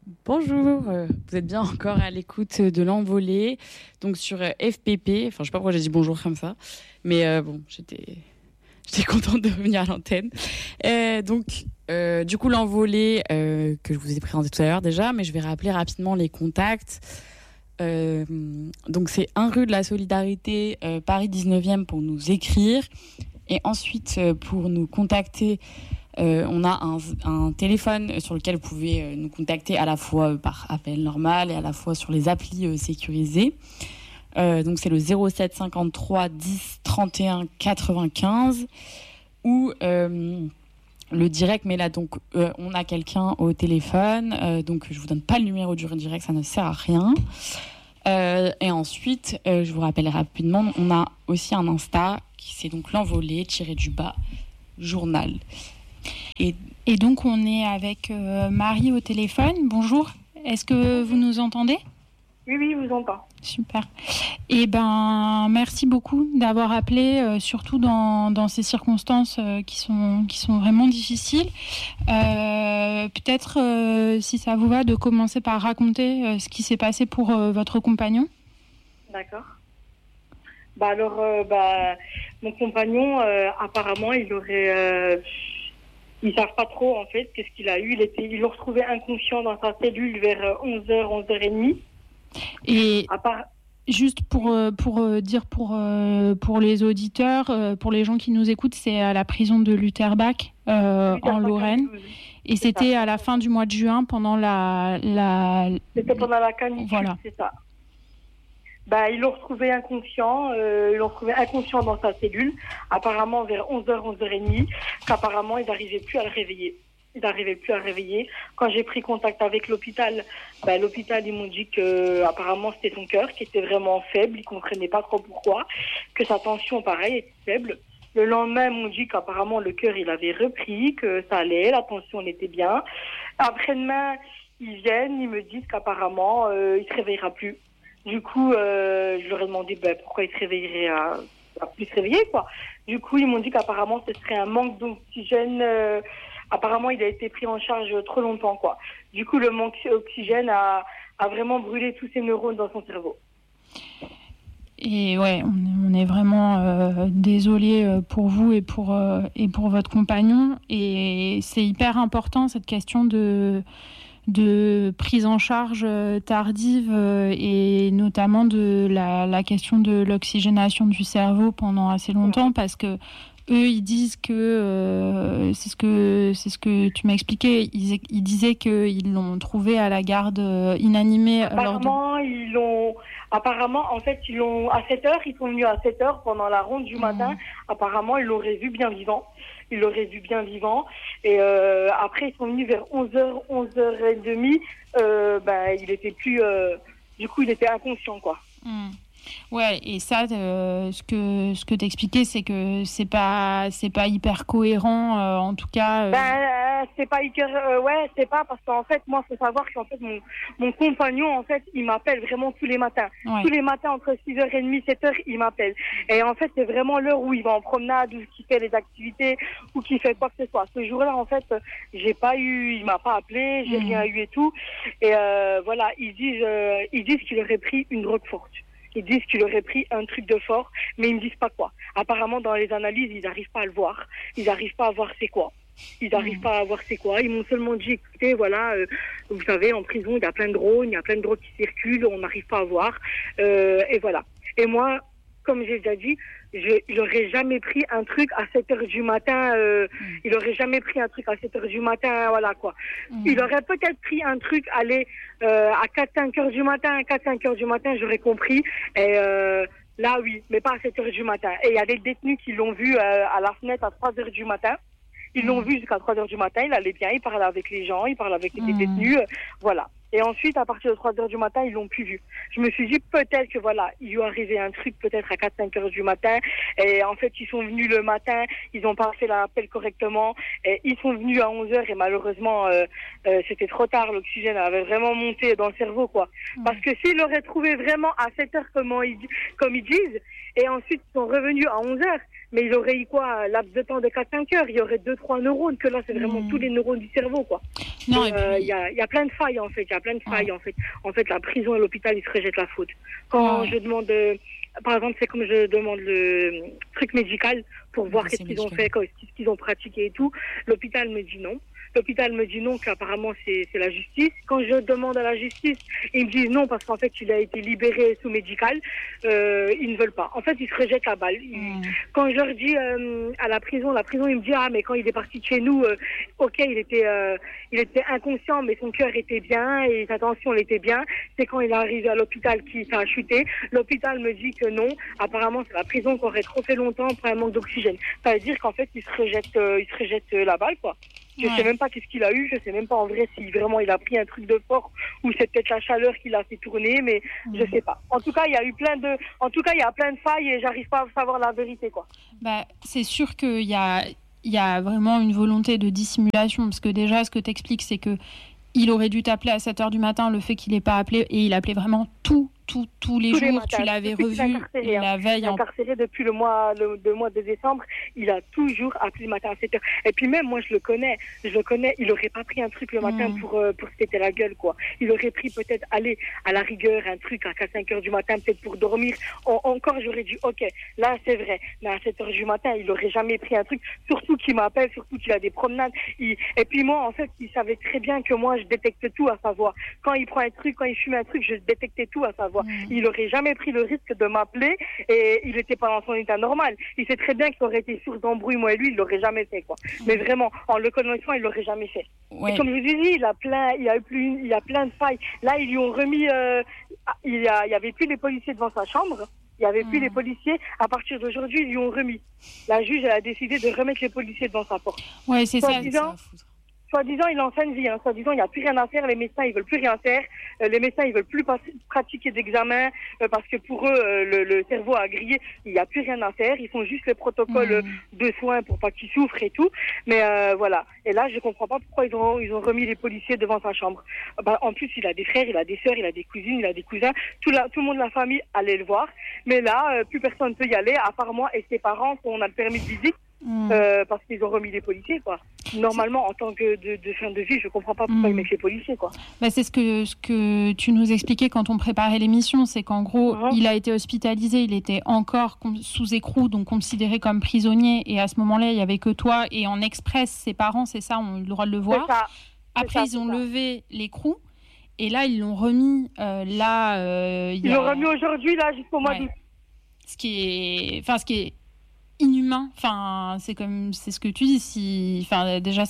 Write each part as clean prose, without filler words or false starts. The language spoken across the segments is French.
Bonjour, vous êtes bien encore à l'écoute de l'envolée, donc sur FPP. Enfin, je sais pas pourquoi j'ai dit bonjour comme ça, mais bon, j'étais contente de revenir à l'antenne. Du coup, l'envolée que je vous ai présenté tout à l'heure déjà, mais je vais rappeler rapidement les contacts. Donc, c'est 1 rue de la Solidarité, Paris 19e pour nous écrire. Et ensuite, pour nous contacter, on a un téléphone sur lequel vous pouvez nous contacter à la fois par appel normal et à la fois sur les applis sécurisées. Donc c'est le 07 53 10 31 95 ou le direct, mais là donc on a quelqu'un au téléphone, donc je vous donne pas le numéro du direct, ça ne sert à rien. Et ensuite, je vous rappelle rapidement, on a aussi un Insta qui c'est donc l'envolée _ journal. Et donc, on est avec Marie au téléphone. Bonjour, est-ce que vous nous entendez ? Oui, je vous entends. Super. Eh ben, merci beaucoup d'avoir appelé, surtout dans ces circonstances qui sont vraiment difficiles. Peut-être, si ça vous va, de commencer par raconter ce qui s'est passé pour votre compagnon. D'accord. Mon compagnon, apparemment, il aurait... ils savent pas trop, en fait, qu'est-ce qu'il a eu. Ils l'ont retrouvé inconscient dans sa cellule vers 11h, 11h30. Et juste pour dire pour les auditeurs, pour les gens qui nous écoutent, c'est à la prison de Lutterbach, en Lorraine. Et c'était à la fin du mois de juin, pendant C'était pendant la canicule, voilà. C'est ça. Ils l'ont retrouvé inconscient, dans sa cellule, apparemment vers 11h, 11h30, qu'apparemment ils n'arrivaient plus à le réveiller. Quand j'ai pris contact avec l'hôpital, l'hôpital, ils m'ont dit que apparemment c'était son cœur qui était vraiment faible, ils comprenaient pas trop pourquoi, que sa tension, pareil, était faible. Le lendemain, ils m'ont dit qu'apparemment le cœur, il avait repris, que ça allait, la tension était bien. Après-demain, ils viennent, ils me disent qu'apparemment, il se réveillera plus. Du coup, je leur ai demandé pourquoi il se réveillerait à plus se réveiller, quoi. Du coup, ils m'ont dit qu'apparemment, ce serait un manque d'oxygène. Apparemment, il a été pris en charge trop longtemps, quoi. Du coup, le manque d'oxygène a vraiment brûlé tous ses neurones dans son cerveau. Et ouais, on est vraiment désolé pour vous et pour votre compagnon. Et c'est hyper important, cette question de prise en charge tardive et notamment de la question de l'oxygénation du cerveau pendant assez longtemps, parce que eux, ils disent que c'est ce que tu m'as expliqué. Ils disaient qu'ils l'ont trouvé à la garde inanimé. Apparemment, en fait, ils l'ont à 7h. Ils sont venus à 7h pendant la ronde du matin. Apparemment, ils l'auraient vu bien vivant. Et après, ils sont venus vers 11h, 11h30. Il était plus... du coup, il était inconscient, quoi. Ouais, et ça, ce que t'expliquais, c'est que c'est pas hyper cohérent, en tout cas. C'est pas hyper, c'est pas parce qu'en fait, moi, faut savoir qu'en fait, mon compagnon, en fait, il m'appelle vraiment tous les matins. Ouais. Tous les matins, entre 6h30, 7h, il m'appelle. Et en fait, c'est vraiment l'heure où il va en promenade, ou qu'il fait des activités, ou qu'il fait quoi que ce soit. Ce jour-là, en fait, il m'a pas appelé, j'ai rien eu et tout. Et voilà, ils disent qu'il aurait pris une drogue forte. Ils disent qu'il aurait pris un truc de fort, mais ils ne disent pas quoi. Apparemment, dans les analyses, ils n'arrivent pas à le voir. Ils n'arrivent pas à voir c'est quoi. Ils m'ont seulement dit, écoutez, voilà, vous savez, en prison, il y a plein de drones, qui circulent, on n'arrive pas à voir. Et voilà. Et moi, comme j'ai déjà dit, il n'aurait jamais pris un truc à 7h du matin. Il n'aurait jamais pris un truc à 7h du matin, voilà quoi. Il aurait peut-être pris un truc, à 4-5h du matin. 4-5h du matin, j'aurais compris. Et là, oui, mais pas à 7h du matin. Et il y a des détenus qui l'ont vu à la fenêtre à 3h du matin. Ils l'ont vu jusqu'à 3h du matin, il allait bien, il parlait avec les gens, il parlait avec les détenus, voilà. Et ensuite, à partir de 3h du matin, ils l'ont plus vu. Je me suis dit, peut-être que voilà, il lui est arrivé un truc, peut-être à 4-5h du matin. Et en fait, ils sont venus le matin, ils ont pas fait l'appel correctement. Et ils sont venus à 11h et malheureusement, c'était trop tard. L'oxygène avait vraiment monté dans le cerveau, quoi. Parce que s'ils l'auraient trouvé vraiment à 7h, comme ils disent, et ensuite ils sont revenus à 11h, mais il aurait eu quoi, laps de temps de 4-5 heures, il y aurait 2-3 neurones, que là, c'est vraiment tous les neurones du cerveau, quoi. Non, Il y a plein de failles, en fait, En fait, la prison et l'hôpital, ils se rejettent la faute. Quand je demande, par exemple, c'est comme je demande le truc médical pour voir qu'est-ce qu'ils ont fait, qu'est-ce qu'ils ont pratiqué et tout, l'hôpital me dit non. L'hôpital me dit non, qu'apparemment c'est la justice. Quand je demande à la justice, ils me disent non parce qu'en fait il a été libéré sous médical. Ils ne veulent pas. En fait, ils se rejettent la balle. Quand je leur dis à la prison il me dit ah mais quand il est parti de chez nous, ok il était inconscient mais son cœur était bien et sa tension elle était bien. C'est quand il est arrivé à l'hôpital qu'il a chuté. L'hôpital me dit que non. Apparemment c'est la prison qui aurait trop fait longtemps pour un manque d'oxygène. Ça veut dire qu'en fait ils se rejettent la balle quoi. Je sais même pas qu'est-ce qu'il a eu, je sais même pas en vrai si vraiment il a pris un truc de fort ou c'est peut-être la chaleur qui l'a fait tourner, mais je sais pas. En tout cas, il y a plein de failles et j'arrive pas à savoir la vérité quoi. Bah, c'est sûr qu'il y a vraiment une volonté de dissimulation parce que déjà ce que tu expliques c'est que il aurait dû t'appeler à 7h du matin, le fait qu'il n'ait pas appelé et il appelait vraiment tous les jours, matins. tu l'avais revu la veille. Il est incarcéré depuis le mois de décembre, il a toujours appelé le matin à 7h. Et puis même, moi je le connais, il aurait pas pris un truc le matin pour se péter la gueule, quoi. Il aurait pris peut-être, à la rigueur, un truc à 5h du matin, peut-être pour dormir. Encore, j'aurais dit, ok, là c'est vrai, mais à 7h du matin, il aurait jamais pris un truc, surtout qu'il m'appelle, surtout qu'il a des promenades. Et puis moi, en fait, il savait très bien que moi, je détecte tout, à savoir. Quand il prend un truc, quand il fume un truc, je détectais tout, à savoir. Il aurait jamais pris le risque de m'appeler et il était pas dans son état normal. Il sait très bien qu'il aurait été source d'embrouille, moi et lui, il l'aurait jamais fait, quoi. Mais vraiment, en le connaissant, il l'aurait jamais fait. Ouais. Et comme je vous ai dit, il y a plein de failles. Là, ils lui ont remis, il y avait plus les policiers devant sa chambre. Il n'y avait plus les policiers. À partir d'aujourd'hui, ils lui ont remis. La juge, elle a décidé de remettre les policiers devant sa porte. Ouais, c'est ça. Soi-disant, il est en fin de vie. Soi-disant, il n'y a plus rien à faire. Les médecins, ils veulent plus rien faire. Les médecins, ils veulent plus pratiquer d'examens parce que pour eux, le cerveau a grillé. Il n'y a plus rien à faire. Ils font juste les protocoles de soins pour pas qu'il souffre et tout. Mais voilà. Et là, je comprends pas pourquoi ils ont remis les policiers devant sa chambre. En plus, il a des frères, il a des sœurs, il a des cousines, il a des cousins. Tout le monde de la famille allait le voir. Mais là, plus personne ne peut y aller, à part moi et ses parents, qu'on a le permis de visite. Parce qu'ils ont remis les policiers, quoi. Normalement, en tant que de fin de vie, je comprends pas pourquoi ils mettent les policiers, quoi. Bah, c'est ce que tu nous expliquais quand on préparait l'émission, c'est qu'en gros, il a été hospitalisé, il était encore sous écrou, donc considéré comme prisonnier, et à ce moment-là, il y avait que toi, et en express, ses parents, c'est ça, ont eu le droit de le voir. Après, ils ont levé l'écrou, et là, ils l'ont remis, ils l'ont remis aujourd'hui, là, jusqu'au mois d'août. Ce qui est inhumain, c'est ce que tu dis, déjà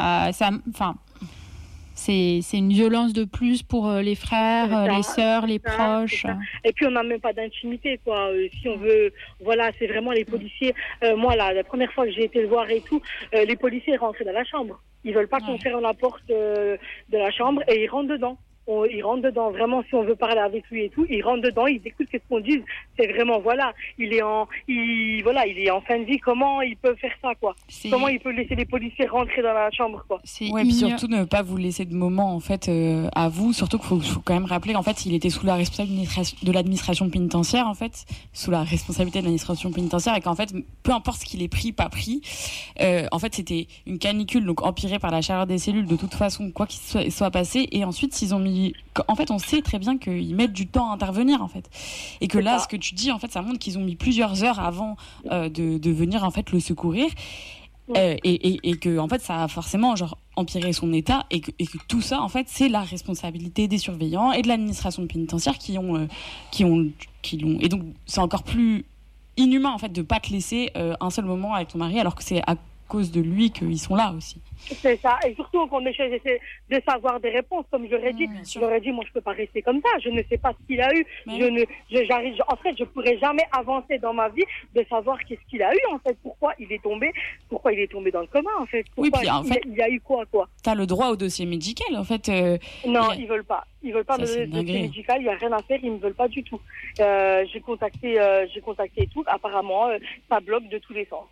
c'est une violence de plus pour les frères, les sœurs, les proches. Et puis on n'a même pas d'intimité, quoi. Si on veut, voilà, c'est vraiment les policiers. Moi, la première fois que j'ai été le voir et tout, les policiers rentraient dans la chambre. Ils veulent pas qu'on ferme la porte de la chambre et ils rentrent dedans. Il rentre dedans, vraiment, si on veut parler avec lui et tout, il rentre dedans, il écoute ce qu'on dit. C'est vraiment, voilà, il est en fin de vie. Comment il peut faire ça, quoi? Comment il peut laisser les policiers rentrer dans la chambre, quoi? Puis surtout ne pas vous laisser de moment, en fait, à vous. Surtout qu'il faut quand même rappeler, en fait, il était sous la responsabilité de l'administration pénitentiaire, en fait, sous la responsabilité de l'administration pénitentiaire, et qu'en fait, peu importe ce qu'il ait pris, pas pris, en fait, c'était une canicule, donc empirée par la chaleur des cellules, de toute façon, quoi qu'il soit passé, et ensuite, ils ont mis. En fait, on sait très bien qu'ils mettent du temps à intervenir, en fait, et que là, ce que tu dis, en fait, ça montre qu'ils ont mis plusieurs heures avant de venir, en fait, le secourir, et que, en fait, ça a forcément empiré son état, et que tout ça, en fait, c'est la responsabilité des surveillants et de l'administration pénitentiaire qui l'ont. Et donc, c'est encore plus inhumain, en fait, de pas te laisser un seul moment avec ton mari, alors que c'est à cause de lui qu'ils sont là aussi. C'est ça, et surtout qu'on essaie de savoir des réponses, comme j'aurais dit. J'aurais dit, moi je peux pas rester comme ça, je ne sais pas ce qu'il a eu. En fait, je pourrais jamais avancer dans ma vie de savoir qu'est-ce qu'il a eu, en fait, pourquoi il est tombé dans le coma, en fait. Pourquoi il y a eu quoi. T'as le droit au dossier médical, en fait. Non, ils veulent pas me donner le dossier médical, il y a rien à faire, ils me veulent pas du tout. J'ai contacté et tout, apparemment, ça bloque de tous les sens.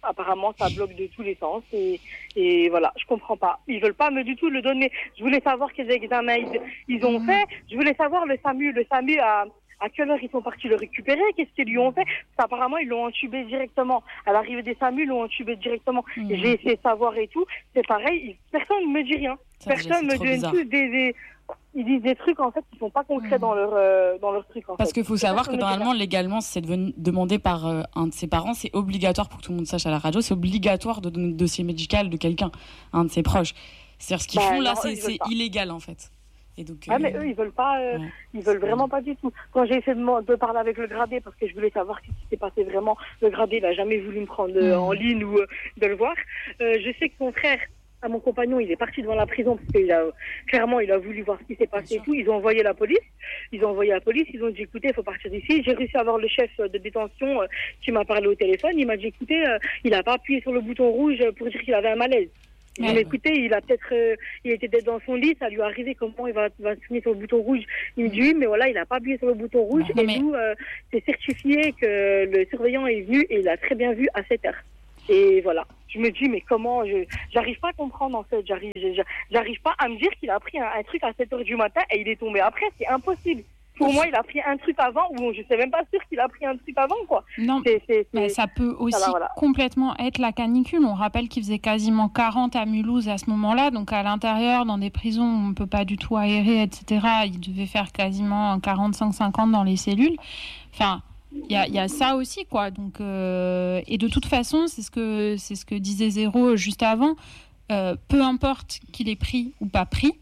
Et voilà, je comprends pas. Ils veulent pas du tout le donner. Je voulais savoir quels examens ils ont fait. Je voulais savoir le SAMU a À quelle heure ils sont partis le récupérer? Qu'est-ce qu'ils lui ont fait? Parce qu'apparemment, ils l'ont entubé directement. À l'arrivée des SAMU, ils l'ont entubé directement. J'ai essayé de savoir et tout. C'est pareil, personne ne me dit rien. Personne me dit tous ils disent des trucs en fait qui sont pas concrets dans leur truc en Parce qu'il faut savoir que normalement légalement c'est demandé par un de ses parents, c'est obligatoire pour que tout le monde sache à la radio, c'est obligatoire de donner le dossier médical de quelqu'un, un de ses proches. C'est-à-dire ce qu'ils font là, c'est illégal en fait. Et donc, mais eux ils veulent pas, ils veulent vraiment pas du tout. Quand j'ai essayé de parler avec le gradé parce que je voulais savoir ce qui s'est passé vraiment, le gradé il a jamais voulu me prendre en ligne ou de le voir. Je sais que son frère, à mon compagnon, il est parti devant la prison parce qu'il a clairement il a voulu voir ce qui s'est passé et tout. Ils ont envoyé la police. Ils ont dit écoutez, il faut partir d'ici. J'ai réussi à avoir le chef de détention qui m'a parlé au téléphone. Il m'a dit écoutez, il a pas appuyé sur le bouton rouge pour dire qu'il avait un malaise. J'ai dit écoutez, il était peut-être dans son lit, ça lui est arrivé, comment il va signer sur le bouton rouge? Il me dit oui, mais voilà, il n'a pas appuyé sur le bouton rouge nous, c'est certifié que le surveillant est venu et il a très bien vu à 7 heures. Et voilà. Je me dis, mais comment, j'arrive pas à comprendre, en fait. J'arrive pas à me dire qu'il a pris un truc à 7 heures du matin et il est tombé après. C'est impossible. Pour moi, il a pris un truc avant ou je sais même pas sûr qu'il a pris un truc avant, quoi. Non, mais ça peut aussi complètement être la canicule. On rappelle qu'il faisait quasiment 40 à Mulhouse à ce moment-là. Donc, à l'intérieur, dans des prisons, on ne peut pas du tout aérer, etc. Il devait faire quasiment 45-50 dans les cellules. Enfin, il y a ça aussi, quoi. Donc, et de toute façon, c'est ce que disait Zéro juste avant. Peu importe qu'il ait pris ou pas pris,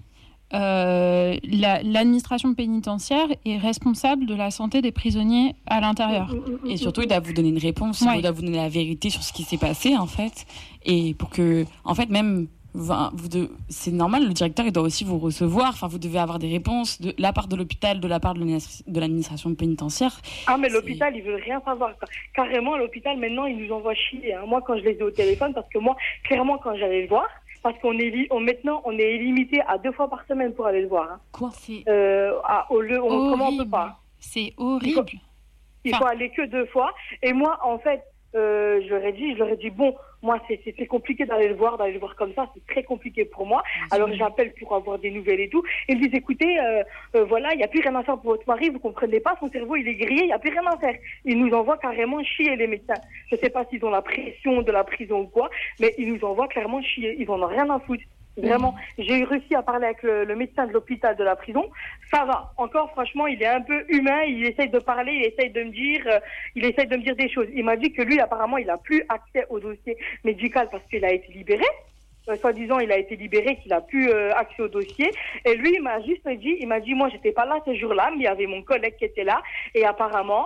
l'administration pénitentiaire est responsable de la santé des prisonniers à l'intérieur. Et surtout, il doit vous donner une réponse, il doit vous donner la vérité sur ce qui s'est passé, en fait. Et pour que, en fait, même... c'est normal, le directeur il doit aussi vous recevoir, enfin vous devez avoir des réponses de la part de l'hôpital, de la part de l'administration pénitentiaire. Mais l'hôpital ils veulent rien savoir, carrément l'hôpital maintenant ils nous envoient chier, hein. Moi quand je les ai au téléphone, parce que moi clairement quand j'allais le voir, parce maintenant on est limité à 2 fois par semaine pour aller le voir, hein. Quoi, c'est comment on peut pas, c'est horrible, il faut aller que 2 fois. Et moi en fait je leur ai dit bon, moi c'est compliqué d'aller le voir comme ça, c'est très compliqué pour moi. Alors j'appelle pour avoir des nouvelles et tout. Ils me disent écoutez, voilà, il n'y a plus rien à faire pour votre mari, vous comprenez pas, son cerveau il est grillé, il n'y a plus rien à faire. Ils nous envoient carrément chier, les médecins. Je sais pas s'ils ont la pression de la prison ou quoi, mais ils nous envoient clairement chier, ils en ont rien à foutre. Vraiment, j'ai réussi à parler avec le médecin de l'hôpital de la prison. Ça va. Encore, franchement, il est un peu humain. Il essaye de parler, il essaye de me dire des choses. Il m'a dit que lui, apparemment, il a plus accès au dossier médical parce qu'il a été libéré. Soi-disant, il a été libéré, qu'il a plus accès au dossier. Et lui, il m'a juste dit, moi, j'étais pas là ce jour-là, mais il y avait mon collègue qui était là. Et apparemment,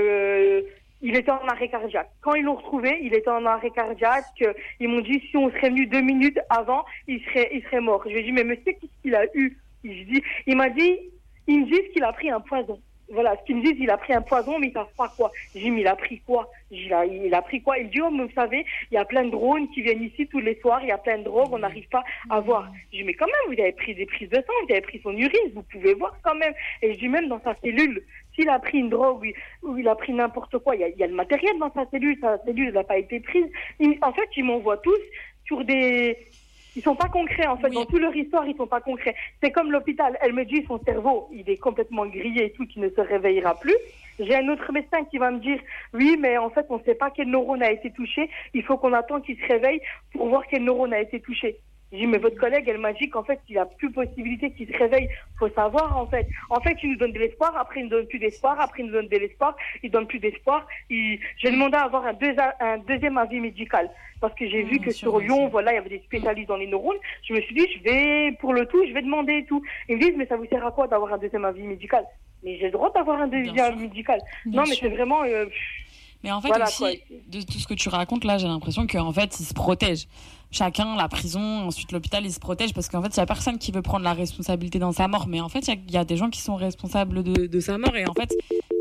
il était en arrêt cardiaque. Quand ils l'ont retrouvé, il était en arrêt cardiaque. Ils m'ont dit, si on serait venu 2 minutes avant, il serait mort. Je lui ai dit, mais monsieur, qu'est-ce qu'il a eu? Ils me disent qu'il a pris un poison. Voilà, ce qu'ils me disent, il a pris un poison, mais ils savent pas quoi. J'ai dit, mais il a pris quoi? Il a pris quoi? Il dit, oh, mais vous savez, il y a plein de drones qui viennent ici tous les soirs, il y a plein de drogues, on n'arrive pas à voir. Je dis, mais quand même, vous avez pris des prises de sang, vous avez pris son urine, vous pouvez voir quand même. Et je dis, même dans sa cellule, s'il a pris une drogue ou il a pris n'importe quoi, il y a le matériel dans sa cellule n'a pas été prise. En fait, ils m'envoient tous sur des... Ils sont pas concrets, en fait. Oui. Dans toute leur histoire, ils sont pas concrets. C'est comme l'hôpital. Elle me dit, son cerveau, il est complètement grillé et tout, qu'il ne se réveillera plus. J'ai un autre médecin qui va me dire, oui, mais en fait, on ne sait pas quel neurone a été touché. Il faut qu'on attende qu'il se réveille pour voir quel neurone a été touché. J'ai dit, mais votre collègue, elle m'a dit qu'en fait, il n'y a plus possibilité qu'il se réveille. Faut savoir, en fait. En fait, il nous donne de l'espoir, après, il ne donne plus d'espoir, après, il nous donne de l'espoir, il donne plus d'espoir. J'ai demandé à avoir un deuxième avis médical. Parce que j'ai vu que sur Lyon, voilà, il y avait des spécialistes dans les neurones. Je me suis dit, je vais demander et tout. Ils me disent, mais ça vous sert à quoi d'avoir un deuxième avis médical? Mais j'ai le droit d'avoir un deuxième avis médical. Non, mais c'est vraiment... Mais en fait, voilà, aussi, quoi. De tout ce que tu racontes là, j'ai l'impression qu'en fait, ils se protègent. Chacun, la prison, ensuite l'hôpital, ils se protègent parce qu'en fait, il n'y a personne qui veut prendre la responsabilité dans sa mort. Mais en fait, il y a des gens qui sont responsables de sa mort. Et en fait...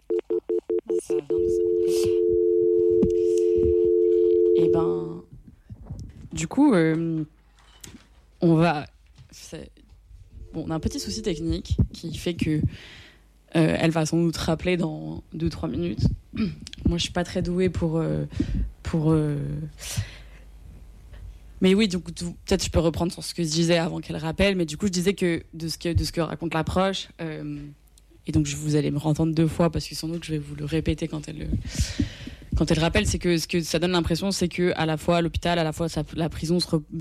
Et ben... Du coup, on a un petit souci technique qui fait que elle va sans doute rappeler dans 2-3 minutes. Moi, je suis pas très douée pour Mais oui, donc peut-être je peux reprendre sur ce que je disais avant qu'elle rappelle. Mais du coup, je disais que de ce que raconte l'approche et donc vous allez me entendre 2 fois parce que sans doute je vais vous le répéter quand elle rappelle, c'est que ce que ça donne l'impression, c'est que à la fois l'hôpital, à la fois la prison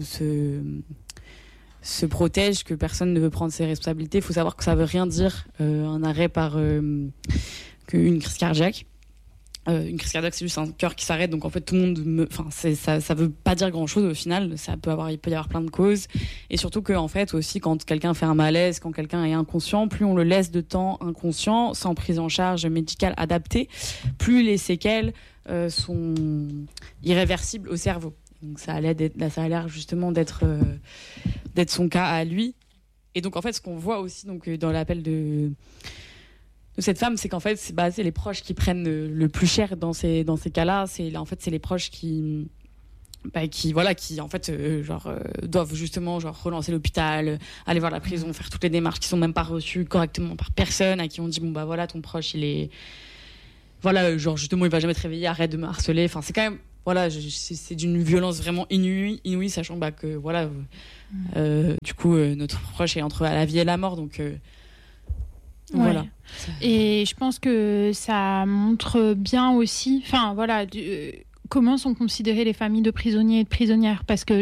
se protège, que personne ne veut prendre ses responsabilités. Il faut savoir que ça veut rien dire un arrêt par qu'une crise cardiaque. Une crise cardiaque, c'est juste un cœur qui s'arrête, donc en fait tout le monde ça veut pas dire grand chose au final. Il peut y avoir plein de causes, et surtout que en fait aussi quand quelqu'un fait un malaise, quand quelqu'un est inconscient, plus on le laisse de temps inconscient sans prise en charge médicale adaptée, plus les séquelles sont irréversibles au cerveau. Donc ça a l'air justement d'être son cas à lui. Et donc en fait ce qu'on voit aussi donc dans l'appel de cette femme, c'est qu'en fait c'est les proches qui prennent le plus cher dans ces cas-là. C'est les proches qui en fait doivent justement relancer l'hôpital, aller voir la prison, faire toutes les démarches qui sont même pas reçues correctement par personne, à qui on dit bon bah voilà, ton proche il est justement il va jamais te réveiller, arrête de me harceler. Enfin c'est quand même c'est d'une violence vraiment inouïe, sachant que du coup notre proche est entre la vie et la mort, donc voilà. Et je pense que ça montre bien aussi, comment sont considérées les familles de prisonniers et de prisonnières, parce que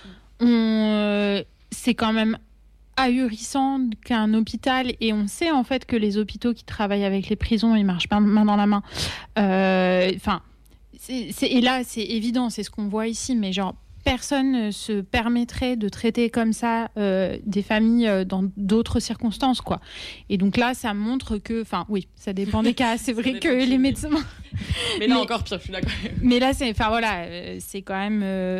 c'est quand même ahurissant qu'un hôpital, et on sait en fait que les hôpitaux qui travaillent avec les prisons, ils marchent pas main dans la main. Et là, c'est évident, c'est ce qu'on voit ici, mais personne ne se permettrait de traiter comme ça des familles dans d'autres circonstances, quoi. Et donc là, ça montre que, ça dépend des cas. C'est vrai que les médecins... Mais là, encore pire, je suis d'accord. Mais là, c'est quand même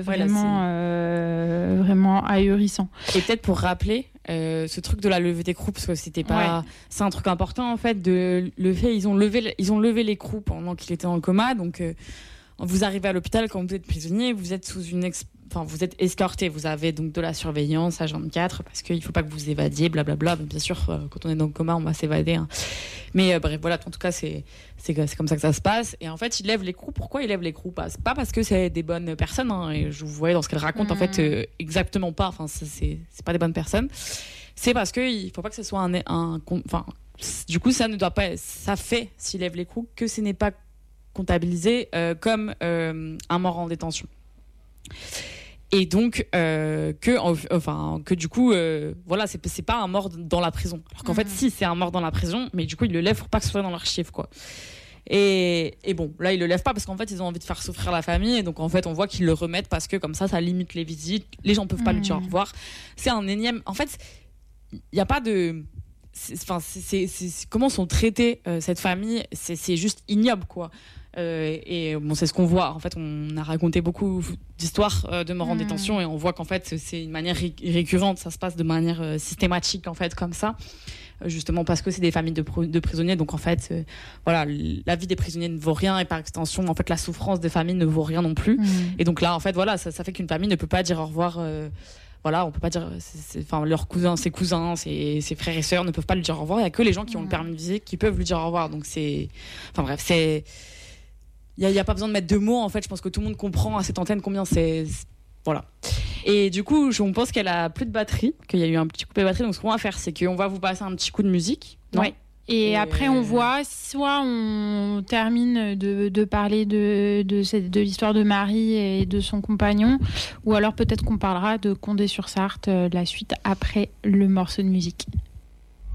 vraiment ahurissant. Et peut-être pour rappeler ce truc de la levée d'écrou, parce que c'était pas... C'est un truc important, en fait, ils ont levé l'écrou pendant qu'il était en coma, donc... Vous arrivez à l'hôpital quand vous êtes prisonnier, vous êtes vous êtes escorté, vous avez donc de la surveillance H24 parce qu'il ne faut pas que vous évadiez, blablabla. Bien sûr, quand on est dans le coma, on va s'évader. Hein. Mais bref, voilà, en tout cas, c'est comme ça que ça se passe. Et en fait, ils lèvent l'écrou. Pourquoi ils lèvent l'écrou ? C'est pas parce que c'est des bonnes personnes. Hein, et je vous voyais dans ce qu'elle raconte, en fait, exactement pas. Enfin, c'est pas des bonnes personnes. C'est parce qu'il ne faut pas que ce soit du coup, ça ne doit pas... Ça fait, s'ils lèvent l'écrou, que ce n'est pas comptabilisé comme un mort en détention. Et donc que du coup c'est pas un mort dans la prison, alors qu'en fait si, c'est un mort dans la prison, mais du coup ils le lèvent pour pas que ce soit dans l'archive, quoi. Et bon, là ils le lèvent pas parce qu'en fait ils ont envie de faire souffrir la famille, et donc en fait on voit qu'ils le remettent parce que comme ça limite les visites, les gens peuvent pas lui dire au revoir. C'est un énième, en fait il y a pas de comment sont traitées cette famille, c'est juste ignoble, quoi. Et bon, c'est ce qu'on voit. En fait, on a raconté beaucoup d'histoires de morts en détention, et on voit qu'en fait, c'est une manière récurrente. Ça se passe de manière systématique, en fait, comme ça. Justement parce que c'est des familles de prisonniers. Donc, en fait, la vie des prisonniers ne vaut rien, et par extension, en fait, la souffrance des familles ne vaut rien non plus. Et donc là, en fait, ça fait qu'une famille ne peut pas dire au revoir. On peut pas dire, leurs cousins, ses frères et sœurs ne peuvent pas lui dire au revoir. Il y a que les gens qui ont le permis de visite qui peuvent lui dire au revoir. Donc il y a pas besoin de mettre de mots, en fait. Je pense que tout le monde comprend à cette antenne combien c'est voilà. Et du coup, on pense qu'elle a plus de batterie, qu'il y a eu un petit coupé de batterie. Donc ce qu'on va faire, c'est qu'on va vous passer un petit coup de musique. Ouais. Et après, on voit, soit on termine de parler de l'histoire de Marie et de son compagnon, ou alors peut-être qu'on parlera de Condé-sur-Sarthe, la suite après le morceau de musique.